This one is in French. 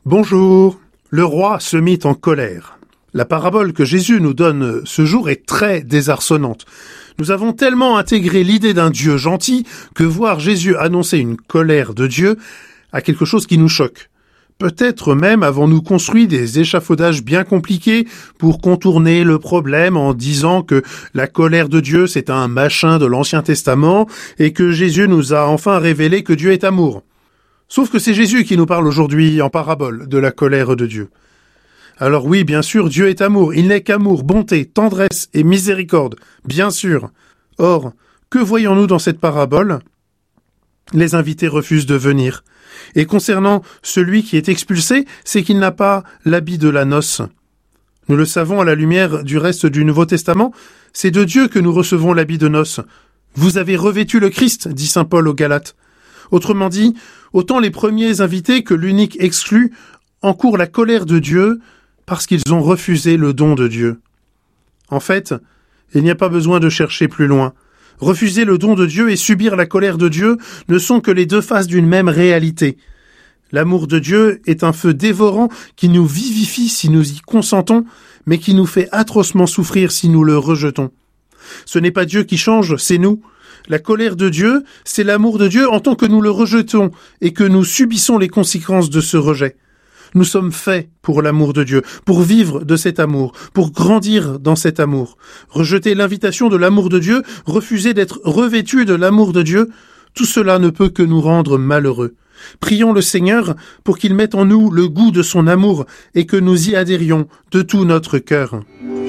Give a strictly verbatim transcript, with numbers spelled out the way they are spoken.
Bonjour. Le roi se mit en colère. La parabole que Jésus nous donne ce jour est très désarçonnante. Nous avons tellement intégré l'idée d'un Dieu gentil que voir Jésus annoncer une colère de Dieu a quelque chose qui nous choque. Peut-être même avons-nous construit des échafaudages bien compliqués pour contourner le problème en disant que la colère de Dieu c'est un machin de l'Ancien Testament et que Jésus nous a enfin révélé que Dieu est amour. Sauf que c'est Jésus qui nous parle aujourd'hui en parabole de la colère de Dieu. Alors oui, bien sûr, Dieu est amour. Il n'est qu'amour, bonté, tendresse et miséricorde. Bien sûr. Or, que voyons-nous dans cette parabole ? Les invités refusent de venir. Et concernant celui qui est expulsé, c'est qu'il n'a pas l'habit de la noce. Nous le savons à la lumière du reste du Nouveau Testament, c'est de Dieu que nous recevons l'habit de noces. Vous avez revêtu le Christ, dit saint Paul aux Galates. Autrement dit, autant les premiers invités que l'unique exclu encourent la colère de Dieu parce qu'ils ont refusé le don de Dieu. En fait, il n'y a pas besoin de chercher plus loin. Refuser le don de Dieu et subir la colère de Dieu ne sont que les deux faces d'une même réalité. L'amour de Dieu est un feu dévorant qui nous vivifie si nous y consentons, mais qui nous fait atrocement souffrir si nous le rejetons. Ce n'est pas Dieu qui change, c'est nous. La colère de Dieu, c'est l'amour de Dieu en tant que nous le rejetons et que nous subissons les conséquences de ce rejet. Nous sommes faits pour l'amour de Dieu, pour vivre de cet amour, pour grandir dans cet amour. Rejeter l'invitation de l'amour de Dieu, refuser d'être revêtus de l'amour de Dieu, tout cela ne peut que nous rendre malheureux. Prions le Seigneur pour qu'il mette en nous le goût de son amour et que nous y adhérions de tout notre cœur.